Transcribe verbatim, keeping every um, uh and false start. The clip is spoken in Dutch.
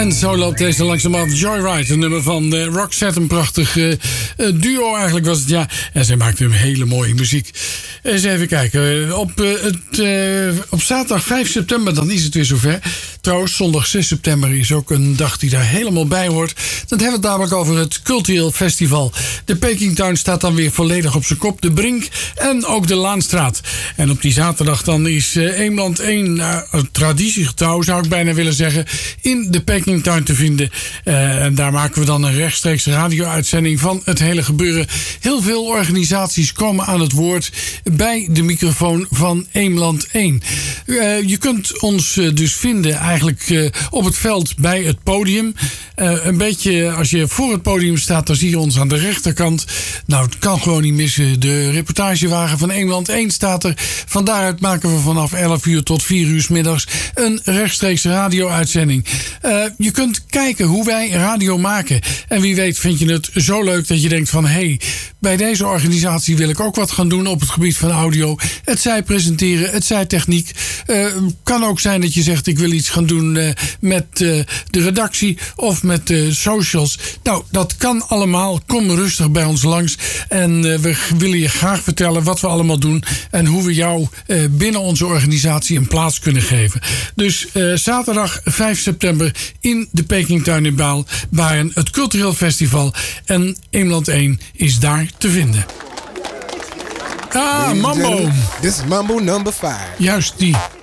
En zo loopt deze langzamerhand. Joyride, een nummer van uh, Roxette. Een prachtig uh, duo eigenlijk was het, ja. En zij maakte een hele mooie muziek. Eens even kijken. Op, uh, het, uh, op zaterdag vijf september, dan is het weer zover. Trouwens, zondag zes september is ook een dag die daar helemaal bij hoort. Dan hebben we het namelijk over het Cultureel Festival. De Pekingtuin staat dan weer volledig op zijn kop. De Brink en ook de Laanstraat. En op die zaterdag dan is uh, Eemland één, uh, traditiegetrouw zou ik bijna willen zeggen, in de Pekingtuin te vinden. Uh, en daar maken we dan een rechtstreeks radio-uitzending van het hele gebeuren. Heel veel organisaties komen aan het woord bij de microfoon van Eemland één. Uh, je kunt ons uh, dus vinden eigenlijk uh, op het veld bij het podium. Uh, een beetje als je voor het podium staat, dan zie je ons aan de rechterkant. Nou, het kan gewoon niet missen. De reportagewagen van Eemland één staat er. Van daaruit maken we vanaf elf uur tot vier uur 's middags een rechtstreeks radio-uitzending. Uh, je kunt kijken hoe wij radio maken. En wie weet vind je het zo leuk dat je denkt van, hé, hey, bij deze organisatie wil ik ook wat gaan doen op het gebied van audio. Het zij presenteren, het zij techniek. Uh, kan ook zijn dat je zegt, ik wil iets gaan doen uh, met uh, de redactie of met de socials. Nou, dat kan allemaal. Kom rustig bij ons langs. En uh, we willen je graag vertellen wat we allemaal doen en hoe we jou uh, binnen onze organisatie een plaats kunnen geven. Dus uh, zaterdag vijf september in de Pekingtuin in Baal, Baren, het Cultureel Festival. En Eemland één is daar te vinden. Ah, Mambo. This is Mambo number five. Juist die.